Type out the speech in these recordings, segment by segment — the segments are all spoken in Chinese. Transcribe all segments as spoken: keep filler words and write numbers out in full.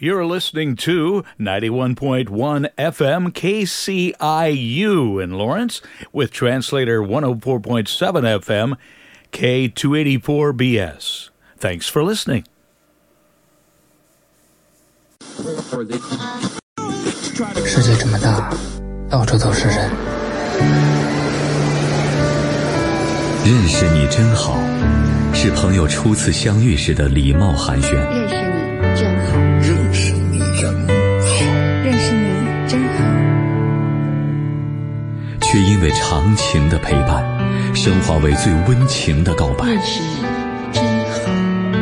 You're listening to ninety-one point one F M K C I U in Lawrence with translator one oh four point seven F M K two eighty-four B S. Thanks for listening. 世界这么大，到处都是人。 认识你真好，是朋友初次相遇时的礼貌寒暄。 认识你真好， 认识你真好， 认识你真好。 却因为长情的陪伴，升华为最温情的告白。 认识你真好。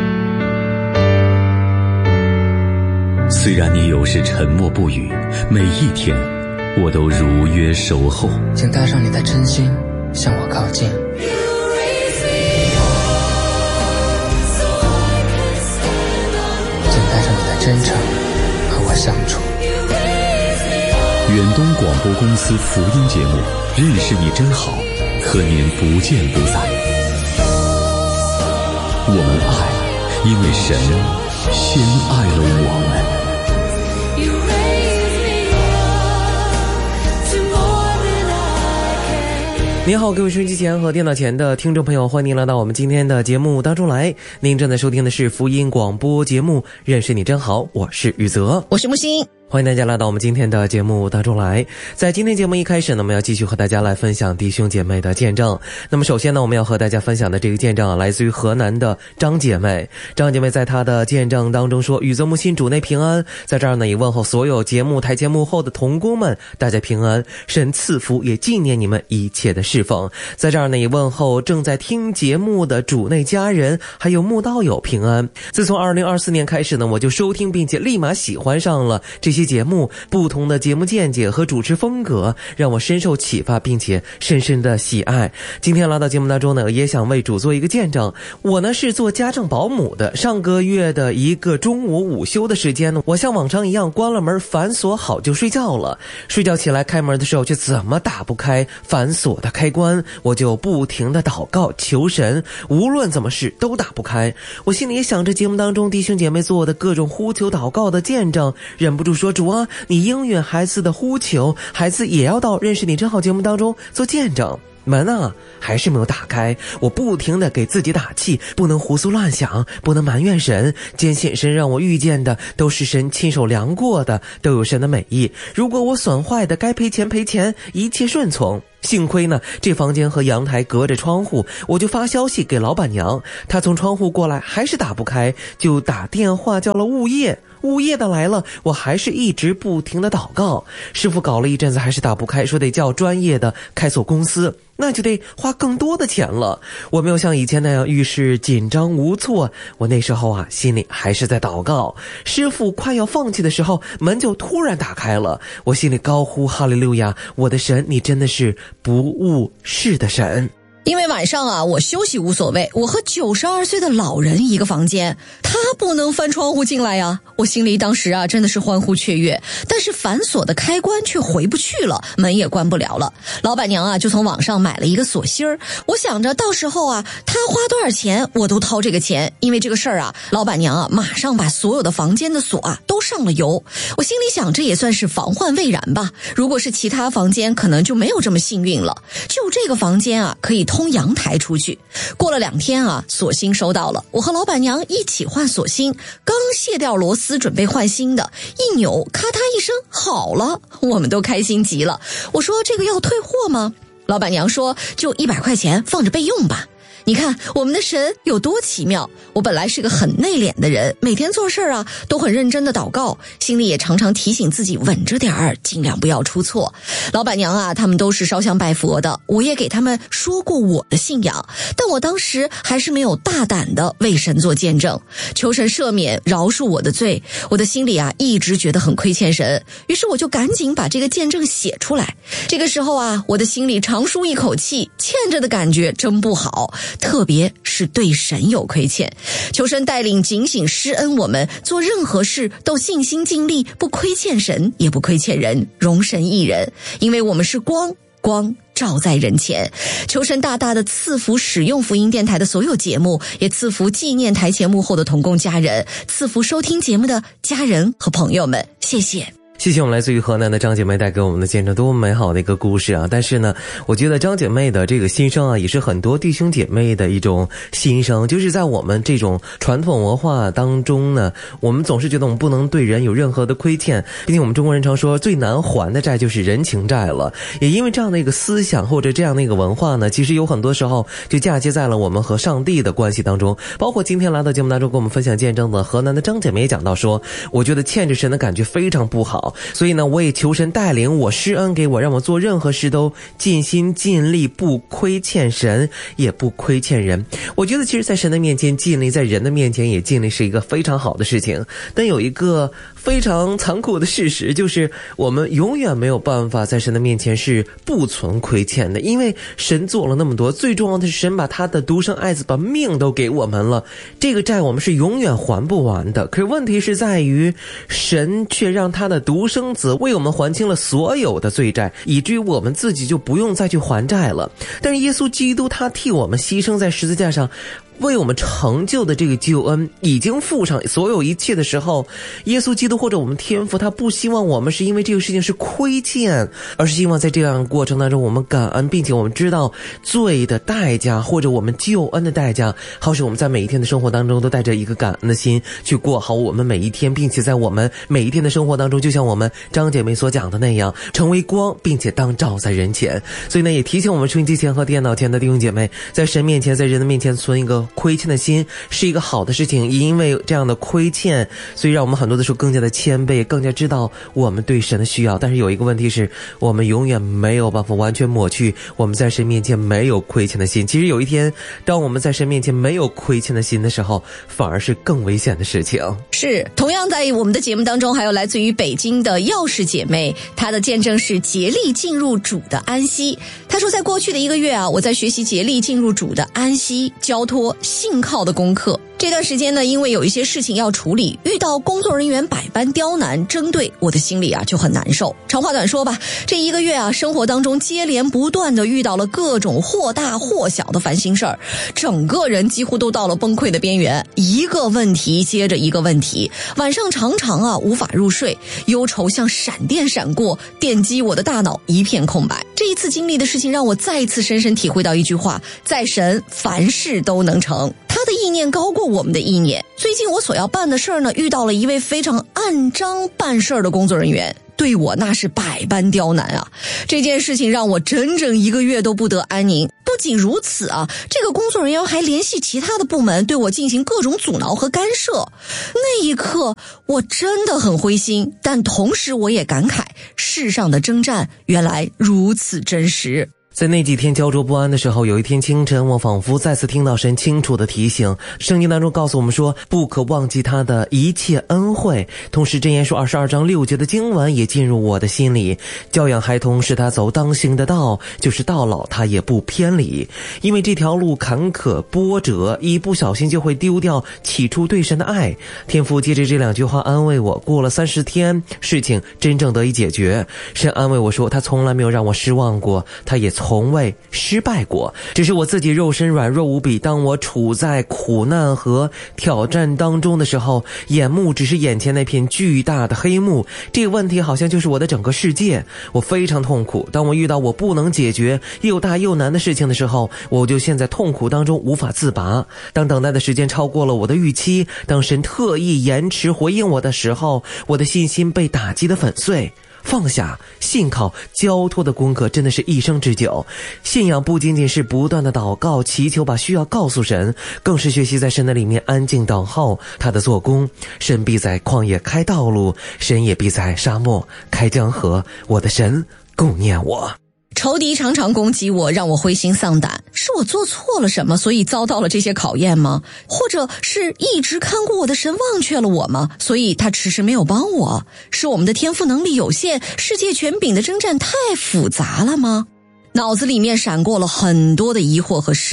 虽然你有时沉默不语，每一天我都如约守候。 请带上你的真心向我靠近，请带上你的真诚和我相处。 远东广播公司福音节目《认识你真好》，和您不见不散。我们爱，因为神先爱了我们。 您好，各位收音机前和电脑前的听众朋友，欢迎您来到我们今天的节目当中来。您正在收听的是福音广播节目《认识你真好》，我是宇泽， 我是木星。 欢迎大家来到我们今天的节目当中来。在今天节目一开始呢，我们要继续和大家来分享弟兄姐妹的见证。那么首先呢，我们要和大家分享的这个见证来自于河南的张姐妹。张姐妹在她的见证当中说：宇泽木星主内平安。在这儿呢，也问候所有节目台前幕后的同工们，大家平安，神赐福，也纪念你们一切的侍奉。在这儿呢，也问候正在听节目的主内家人还有慕道友平安。自从二零二四年开始呢，我就收听并且立马喜欢上了这些节目，不同的节目见解和主持风格让我深受启发，并且深深的喜爱。今天来到节目当中呢，也想为主做一个见证。我呢是做家政保姆的，上个月的一个中午午休的时间呢，我像往常一样关了门，反锁好就睡觉了。睡觉起来开门的时候却怎么打不开反锁的开关，我就不停的祷告求神，无论怎么试都打不开。我心里也想着节目当中弟兄姐妹做的各种呼求祷告的见证，忍不住说：主啊，你应允孩子的呼求，孩子也要到认识你真好节目当中做见证。门啊还是没有打开，我不停地给自己打气，不能胡思乱想，不能埋怨神，坚信神让我遇见的都是神亲手量过的，都有神的美意。如果我损坏的，该赔钱赔钱，一切顺从。幸亏呢，这房间和阳台隔着窗户，我就发消息给老板娘，她从窗户过来还是打不开，就打电话叫了物业。物业的来了，我还是一直不停的祷告。师傅搞了一阵子还是打不开，说得叫专业的开锁公司，那就得花更多的钱了。我没有像以前那样遇事紧张无措，我那时候啊心里还是在祷告。师傅快要放弃的时候，门就突然打开了，我心里高呼哈利路亚，我的神，你真的是不误事的神。 因为晚上啊，我休息无所谓，我和九十二岁的老人一个房间，他不能翻窗户进来呀。我心里当时啊真的是欢呼雀跃，但是反锁的开关却回不去了，门也关不了了。老板娘啊就从网上买了一个锁芯儿，我想着到时候啊他花多少钱我都掏这个钱，因为这个事儿啊，老板娘啊马上把所有的房间的锁啊都上了油。我心里想这也算是防患未然吧，如果是其他房间可能就没有这么幸运了，就这个房间啊可以通阳台出去。过了两天啊，锁芯收到了，我和老板娘一起换锁芯，刚卸掉螺丝准备换新的，一扭咔嗒一声好了，我们都开心极了。我说这个要退货吗？老板娘说就一百块钱放着备用吧。你看我们的神有多奇妙。我本来是个很内敛的人，每天做事啊都很认真的祷告，心里也常常提醒自己稳着点儿，尽量不要出错。老板娘啊他们都是烧香拜佛的，我也给他们说过我的信仰，但我当时还是没有大胆的为神做见证，求神赦免饶恕我的罪。我的心里啊一直觉得很亏欠神，于是我就赶紧把这个见证写出来。这个时候啊，我的心里长舒一口气，欠着的感觉真不好，特别是对神有亏欠。求神带领警醒施恩，我们做任何事都尽心尽力，不亏欠神也不亏欠人，容神一人。因为我们是光，光照在人前。求神大大的赐福使用福音电台的所有节目，也赐福纪念台前幕后的同工家人，赐福收听节目的家人和朋友们，谢谢。 谢谢我们来自于河南的张姐妹带给我们的见证，多么美好的一个故事啊！但是呢，我觉得张姐妹的这个心声啊，也是很多弟兄姐妹的一种心声，就是在我们这种传统文化当中呢，我们总是觉得我们不能对人有任何的亏欠，毕竟我们中国人常说最难还的债就是人情债了。也因为这样的一个思想或者这样的一个文化呢，其实有很多时候就嫁接在了我们和上帝的关系当中。包括今天来到节目当中跟我们分享见证的河南的张姐妹也讲到说，我觉得欠着神的感觉非常不好，所以呢，我也求神带领我，施恩给我，让我做任何事都尽心尽力，不亏欠神，也不亏欠人。我觉得其实在神的面前尽力，在人的面前也尽力是一个非常好的事情。但有一个非常残酷的事实，就是我们永远没有办法在神的面前是不存亏欠的，因为神做了那么多，最重要的是神把他的独生爱子把命都给我们了，这个债我们是永远还不完的。可是问题是在于，神却让他的独生子为我们还清了所有的罪债，以至于我们自己就不用再去还债了。但是耶稣基督他替我们牺牲在十字架上，为我们成就的这个救恩已经付上所有一切的时候，耶稣基督或者我们天父他不希望我们是因为这个事情是亏欠，而是希望在这样的过程当中我们感恩，并且我们知道罪的代价或者我们救恩的代价，好使我们在每一天的生活当中都带着一个感恩的心去过好我们每一天，并且在我们每一天的生活当中，就像我们张姐妹所讲的那样，成为光，并且当照在人前。所以呢，也提醒我们收音机前和电脑前的弟兄姐妹，在神面前，在人的面前存一个亏欠的心是一个好的事情，也因为这样的亏欠，所以让我们很多的时候更加的谦卑，更加知道我们对神的需要。但是有一个问题是，我们永远没有办法完全抹去我们在神面前没有亏欠的心。其实有一天，当我们在神面前没有亏欠的心的时候，反而是更危险的事情。 是，同样在我们的节目当中，还有来自于北京的钥匙姐妹，她的见证是竭力进入主的安息。她说，在过去的一个月啊，我在学习竭力进入主的安息、交托、信靠的功课。这段时间呢，因为有一些事情要处理，遇到工作人员百般刁难针对，我的心里啊就很难受。长话短说吧，这一个月啊，生活当中接连不断的遇到了各种或大或小的烦心事儿，整个人几乎都到了崩溃的边缘，一个问题接着一个问题，晚上常常啊无法入睡，忧愁像闪电闪过，电击我的大脑一片空白。这一次经历的事情让我再一次深深体会到一句话，在神凡事都能成，他的意念高过我们的意念。最近我所要办的事儿呢，遇到了一位非常按章办事儿的工作人员，对我那是百般刁难啊！这件事情让我整整一个月都不得安宁。不仅如此啊，这个工作人员还联系其他的部门对我进行各种阻挠和干涉。那一刻我真的很灰心，但同时我也感慨，世上的征战原来如此真实。 在那几天焦灼不安的时候，有一天清晨，我仿佛再次听到神清楚的提醒，圣经当中告诉我们说，不可忘记他的一切恩惠。同时箴言书二十二章六节的经文也进入我的心里，教养孩童是他走当行的道，就是到老他也不偏离。因为这条路坎坷波折，一不小心就会丢掉起初对神的爱。天父借着这两句话安慰我，过了三十天，事情真正得以解决。神安慰我说，他从来没有让我失望过，他也从未失败过，只是我自己肉身软弱无比。当我处在苦难和挑战当中的时候，眼目只是眼前那片巨大的黑幕，这个问题好像就是我的整个世界，我非常痛苦。当我遇到我不能解决又大又难的事情的时候，我就陷在痛苦当中无法自拔。当等待的时间超过了我的预期，当神特意延迟回应我的时候，我的信心被打击得粉碎。放下、信靠、交托的功课真的是一生之久。信仰不仅仅是不断的祷告祈求，把需要告诉神，更是学习在神的里面安静等候他的做工。神必在旷野开道路，神也必在沙漠开江河。我的神顾念我。 仇敌常常攻击我，让我灰心丧胆。是我做错了什么，所以遭到了这些考验吗？或者是一直看顾我的神忘却了我吗？所以他迟迟没有帮我？是我们的天赋能力有限，世界权柄的征战太复杂了吗？脑子里面闪过了很多的疑惑和失望。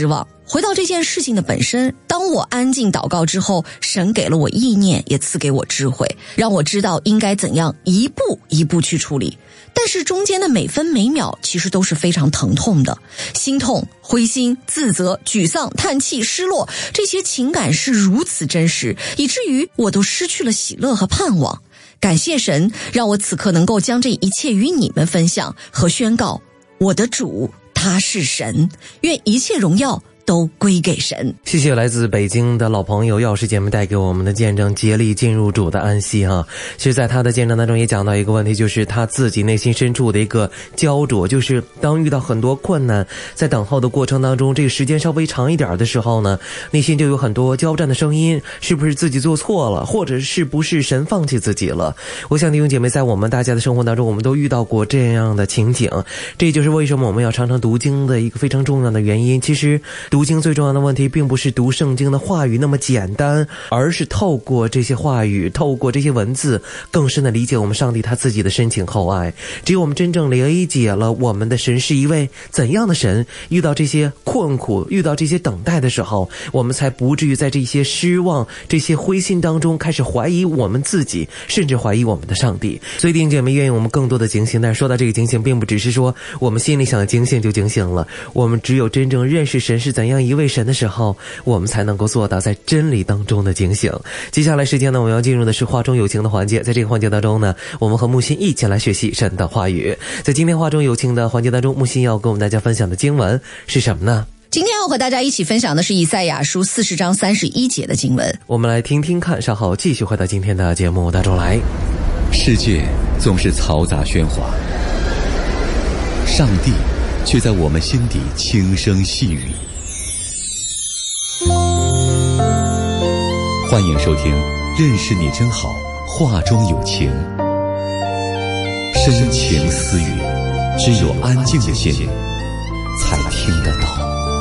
回到这件事情的本身，当我安静祷告之后，神给了我意念，也赐给我智慧，让我知道应该怎样一步一步去处理。但是中间的每分每秒其实都是非常疼痛的，心痛、灰心、自责、沮丧、叹气、失落，这些情感是如此真实，以至于我都失去了喜乐和盼望。感谢神，让我此刻能够将这一切与你们分享和宣告，我的主他是神，愿一切荣耀都归给神。 谢谢来自北京的老朋友钥匙姐妹带给我们的见证，竭力进入主的安息哈。其实在他的见证当中也讲到一个问题，就是他自己内心深处的一个焦灼，就是当遇到很多困难，在等候的过程当中，这个时间稍微长一点的时候呢，内心就有很多交战的声音，是不是自己做错了，或者是不是神放弃自己了。我想弟兄姐妹，在我们大家的生活当中，我们都遇到过这样的情景，这就是为什么我们要常常读经的一个非常重要的原因。其实读经最重要的问题并不是读圣经的话语那么简单，而是透过这些话语，透过这些文字，更深的理解我们上帝他自己的深情厚爱。只有我们真正理解了我们的神是一位怎样的神，遇到这些困苦，遇到这些等待的时候，我们才不至于在这些失望、这些灰心当中开始怀疑我们自己，甚至怀疑我们的上帝。所以弟兄姐妹，愿意我们更多的警醒。但是说到这个警醒，并不只是说我们心里想警醒就警醒了，我们只有真正认识神是怎样一位神的时候，我们才能够做到在真理当中的警醒。接下来时间呢，我们要进入的是话中有情的环节。在这个环节当中呢，我们和木心一起来学习神的话语。在今天话中有情的环节当中，木心要跟我们大家分享的经文是什么呢？ 今天要和大家一起分享的是以赛亚书四十章三十一节的经文。 我们来听听看，稍后继续回到今天的节目当中来。 世界总是嘈杂喧哗，上帝却在我们心底轻声细语。欢迎收听认识你真好，话中有情，深情私语，只有安静的心才听得到。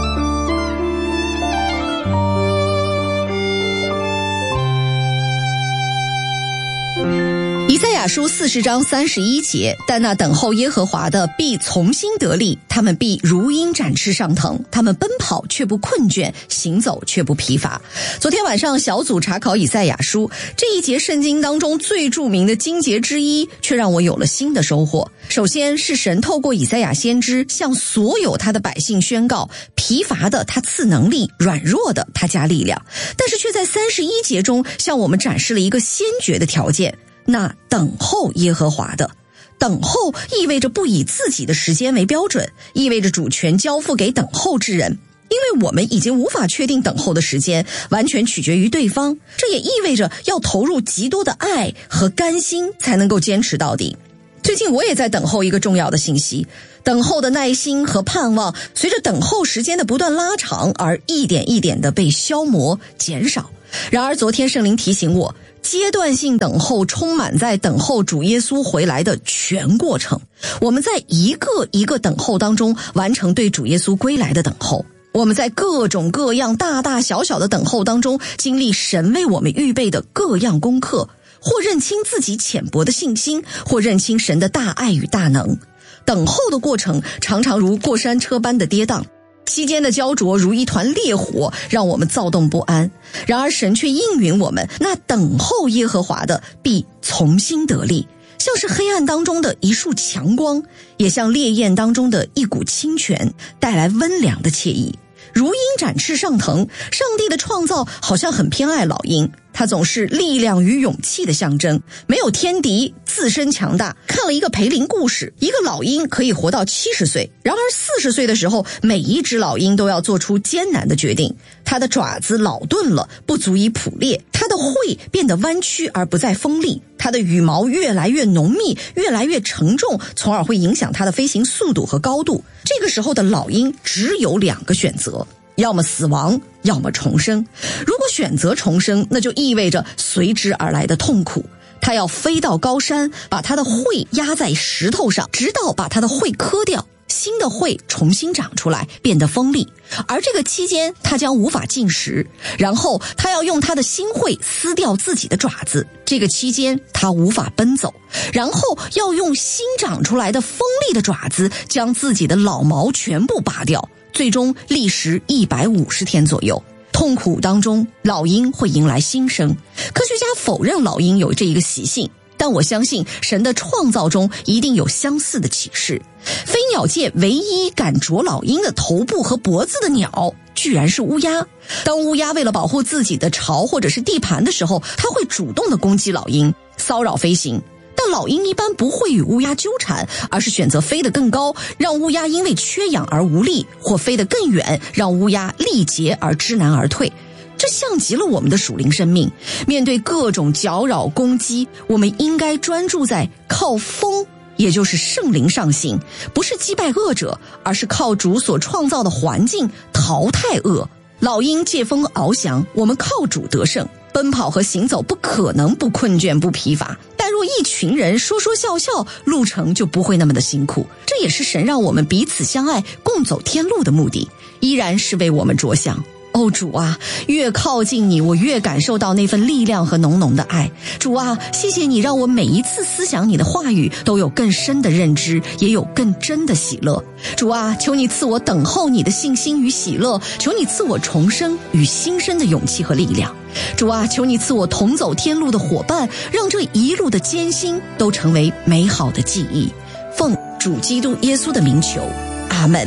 以赛亚书四十章三十一节，但那等候耶和华的必从心得力，他们必如鹰展翅上腾，他们奔跑却不困倦，行走却不疲乏。昨天晚上小组查考以赛亚书这一节圣经当中最著名的经节之一，却让我有了新的收获。首先是神透过以赛亚先知向所有他的百姓宣告，疲乏的他赐能力，软弱的他加力量，但是却在三十一节中向我们展示了一个先决的条件，那等候耶和华的。等候意味着不以自己的时间为标准，意味着主权交付给等候之人，因为我们已经无法确定等候的时间，完全取决于对方。这也意味着要投入极多的爱和甘心才能够坚持到底。最近我也在等候一个重要的信息，等候的耐心和盼望随着等候时间的不断拉长而一点一点的被消磨减少。然而昨天圣灵提醒我，阶段性等候充满在等候主耶稣回来的全过程，我们在一个一个等候当中完成对主耶稣归来的等候，我们在各种各样大大小小的等候当中经历神为我们预备的各样功课，或认清自己浅薄的信心，或认清神的大爱与大能。等候的过程常常如过山车般的跌宕，期间的焦灼如一团烈火，让我们躁动不安。然而神却应允我们，那等候耶和华的必从心得力，像是黑暗当中的一束强光，也像烈焰当中的一股清泉，带来温凉的惬意。如鹰展翅上腾，上帝的创造好像很偏爱老鹰，它总是力量与勇气的象征，没有天敌，自身强大。看了一个培林故事，一个老鹰可以活到七十岁，然而四十岁的时候，每一只老鹰都要做出艰难的决定。它的爪子老钝了，不足以捕猎，它的喙变得弯曲而不再锋利，它的羽毛越来越浓密，越来越沉重，从而会影响它的飞行速度和高度。这个时候的老鹰只有两个选择，要么死亡，要么重生。如果选择重生，那就意味着随之而来的痛苦。它要飞到高山，把它的喙压在石头上，直到把它的喙磕掉，新的喙重新长出来，变得锋利。而这个期间它将无法进食，然后它要用它的新喙撕掉自己的爪子，这个期间它无法奔走，然后要用新长出来的锋利的爪子将自己的老毛全部拔掉， 最终历时一百五十天左右。痛苦当中，老鹰会迎来新生。科学家否认老鹰有这一个习性，但我相信神的创造中一定有相似的启示。飞鸟界唯一敢啄老鹰的头部和脖子的鸟，居然是乌鸦。当乌鸦为了保护自己的巢或者是地盘的时候，它会主动的攻击老鹰，骚扰飞行。但老鹰一般不会与乌鸦纠缠，而是选择飞得更高，让乌鸦因为缺氧而无力，或飞得更远，让乌鸦力竭而知难而退。这像极了我们的属灵生命，面对各种搅扰攻击，我们应该专注在靠风，也就是圣灵上行，不是击败恶者，而是靠主所创造的环境淘汰恶。老鹰借风翱翔，我们靠主得胜。奔跑和行走不可能不困倦不疲乏，但若一群人说说笑笑，路程就不会那么的辛苦。这也是神让我们彼此相爱，共走天路的目的，依然是为我们着想。哦，主啊，越靠近你，我越感受到那份力量和浓浓的爱。主啊，谢谢你让我每一次思想你的话语都有更深的认知，也有更真的喜乐。主啊，求你赐我等候你的信心与喜乐，求你赐我重生与新生的勇气和力量。主啊，求你赐我同走天路的伙伴，让这一路的艰辛都成为美好的记忆。奉主基督耶稣的名求，阿们。